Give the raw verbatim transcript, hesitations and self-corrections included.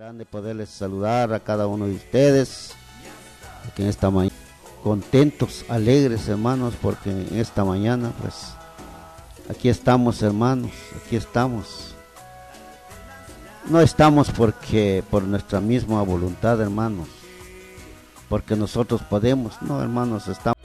Grande poderles saludar a cada uno de ustedes aquí en esta mañana, contentos, alegres hermanos, porque en esta mañana pues aquí estamos hermanos, aquí estamos. No estamos porque por nuestra misma voluntad hermanos, porque nosotros podemos, no hermanos, estamos